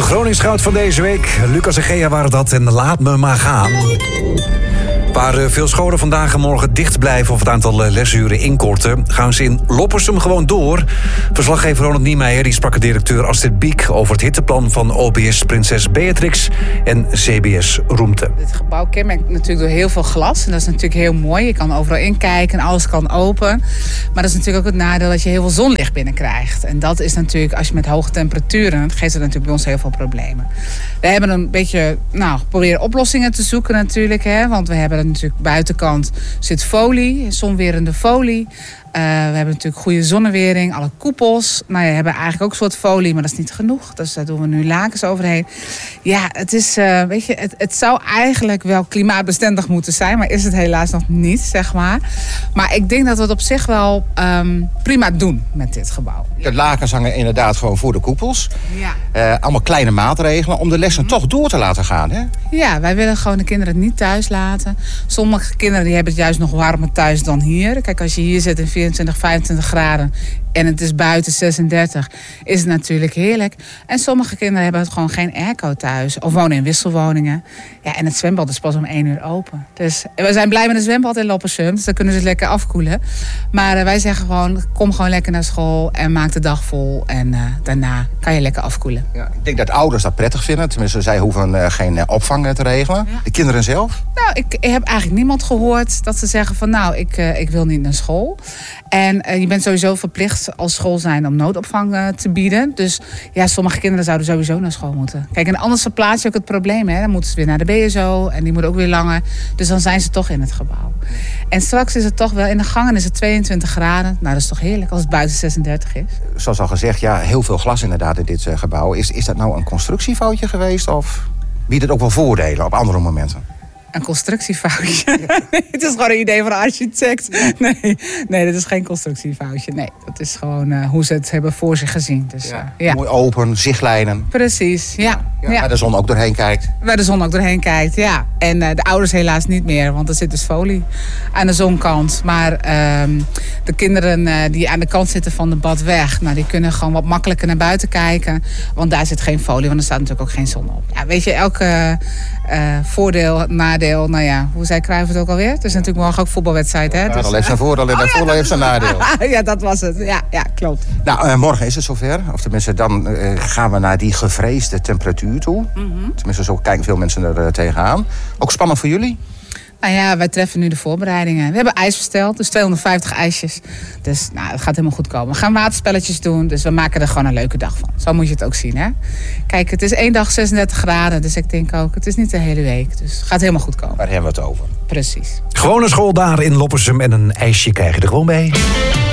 Groningsgoud van deze week. Lucas en Gea waren dat en laat me maar gaan. Waar veel scholen vandaag en morgen dicht blijven of het aantal lesuren inkorten, gaan ze in Loppersum gewoon door. Verslaggever Ronald Niemeyer die sprak directeur Astrid Biek over het hitteplan van OBS Prinses Beatrix en CBS Roemte. Dit gebouw kenmerkt natuurlijk door heel veel glas. En dat is natuurlijk heel mooi. Je kan overal inkijken en alles kan open. Maar dat is natuurlijk ook het nadeel dat je heel veel zonlicht binnenkrijgt. En dat is natuurlijk, als je met hoge temperaturen, geeft het natuurlijk bij ons heel veel problemen. We hebben een beetje proberen oplossingen te zoeken natuurlijk. Want we hebben natuurlijk buitenkant zit folie, zonwerende folie. We hebben natuurlijk goede zonnewering, alle koepels. We hebben eigenlijk ook een soort folie, maar dat is niet genoeg. Dus daar doen we nu lakens overheen. Ja, het is, het zou eigenlijk wel klimaatbestendig moeten zijn, maar is het helaas nog niet, zeg maar. Maar ik denk dat we het op zich wel prima doen met dit gebouw. De lakens hangen inderdaad gewoon voor de koepels. Ja. Allemaal kleine maatregelen om de lessen toch door te laten gaan, hè? Ja, wij willen gewoon de kinderen niet thuis laten. Sommige kinderen die hebben het juist nog warmer thuis dan hier. Kijk, als je hier zit in 24, 25 graden en het is buiten 36, is het natuurlijk heerlijk. En sommige kinderen hebben het gewoon geen airco thuis of wonen in wisselwoningen. Ja, en het zwembad is pas om 1 uur open. Dus we zijn blij met het zwembad in Loppersum, dus dan kunnen ze het lekker afkoelen. Maar wij zeggen gewoon, kom gewoon lekker naar school en maak de dag vol. En daarna kan je lekker afkoelen. Ja, ik denk dat ouders dat prettig vinden. Tenminste, zij hoeven geen opvang te regelen. Ja. De kinderen zelf? Nou, ik heb eigenlijk niemand gehoord dat ze zeggen van ik wil niet naar school. En je bent sowieso verplicht als school zijn om noodopvang te bieden. Dus ja, sommige kinderen zouden sowieso naar school moeten. Kijk, en anders verplaats je ook het probleem. Hè? Dan moeten ze weer naar de BSO en die moet ook weer langer. Dus dan zijn ze toch in het gebouw. En straks is het toch wel in de gangen is het 22 graden. Nou, dat is toch heerlijk als het buiten 36 is. Zoals al gezegd, ja, heel veel glas inderdaad in dit gebouw. Is dat nou een constructiefoutje geweest of biedt het ook wel voordelen op andere momenten? Een constructiefoutje. Nee, het is gewoon een idee van een architect. Nee, dat is geen constructiefoutje. Nee, dat is gewoon hoe ze het hebben voor zich gezien. Dus, ja. Mooi open, zichtlijnen. Precies, ja. Waar de zon ook doorheen kijkt. Waar de zon ook doorheen kijkt, ja. En de ouders helaas niet meer, want er zit dus folie aan de zonkant. Maar de kinderen die aan de kant zitten van de badweg, die kunnen gewoon wat makkelijker naar buiten kijken. Want daar zit geen folie, want er staat natuurlijk ook geen zon op. Ja, weet je, elke voordeel, nadeel. Nou ja, hoe zei Cruijff het ook alweer? Het is natuurlijk morgen ook voetbalwedstrijd, hè? Dus, heeft zijn voordeel en voordeel heeft zijn nadeel. Ja, dat was het. Ja, klopt. Nou, morgen is het zover. Of tenminste, dan gaan we naar die gevreesde temperatuur toe. Mm-hmm. Tenminste, zo kijken veel mensen er tegenaan. Ook spannend voor jullie? Nou ja, wij treffen nu de voorbereidingen. We hebben ijs besteld, dus 250 ijsjes. Dus het gaat helemaal goed komen. We gaan waterspelletjes doen, dus we maken er gewoon een leuke dag van. Zo moet je het ook zien, hè? Kijk, het is 1 dag 36 graden, dus ik denk ook, het is niet de hele week. Dus het gaat helemaal goed komen. Waar hebben we het over? Precies. Gewone school daar in Loppersum en een ijsje krijg je er gewoon bij.